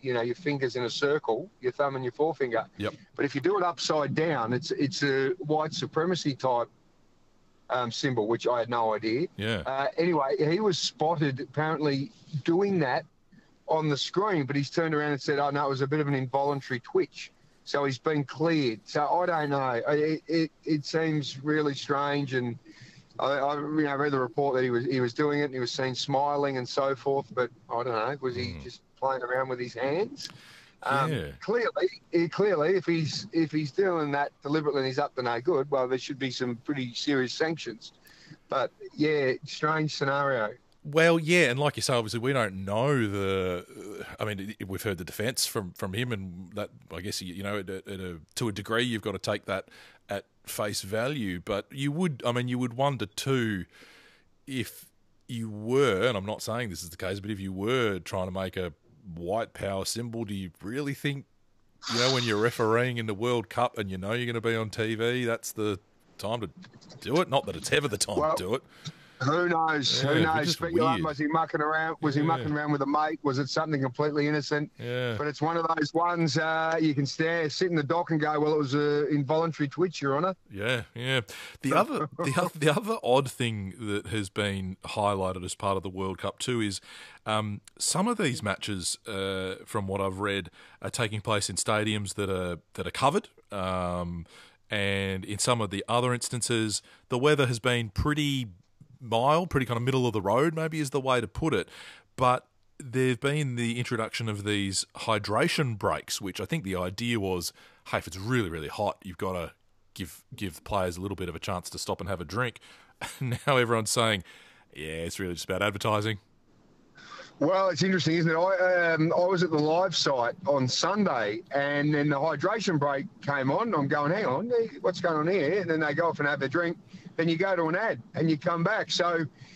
your fingers in a circle, your thumb and your forefinger. Yep. But if you do it upside down, it's a white supremacy type symbol, which I had no idea. Yeah. Anyway, he was spotted apparently doing that on the screen, but he's turned around and said, "Oh no, it was a bit of an involuntary twitch." So he's been cleared. So I don't know. It seems really strange, and I read the report that he was doing it and he was seen smiling and so forth. But I don't know. Was he just playing around with his hands? Yeah. Clearly, if he's doing that deliberately and he's up to no good, well, there should be some pretty serious sanctions. But yeah, strange scenario. Well, yeah, and like you say, obviously we don't know we've heard the defence from him, and that, I guess, to a degree you've got to take that at face value. But you would wonder too, if you were, and I'm not saying this is the case, but if you were trying to make a white power symbol, do you really think, when you're refereeing in the World Cup and you're going to be on TV, that's the time to do it? Not that it's ever the time to do it. Who knows? Yeah, Who knows? weird. Was he mucking around? Was he mucking around with a mate? Was it something completely innocent? Yeah. But it's one of those ones you can sit in the dock and go, well, it was an involuntary twitch, Your Honour. Yeah, yeah. The other odd thing that has been highlighted as part of the World Cup too is some of these matches, from what I've read, are taking place in stadiums that are covered. And in some of the other instances, the weather has been pretty mild, pretty kind of middle of the road, maybe is the way to put it. But there've been the introduction of these hydration breaks, which I think the idea was, hey, if it's really, really hot, you've got to give players a little bit of a chance to stop and have a drink. Now everyone's saying, yeah, it's really just about advertising. Well, it's interesting, isn't it? I was at the live site on Sunday, and then the hydration break came on. I'm going, hang on, what's going on here? And then they go off and have their drink. Then you go to an ad, and you come back. So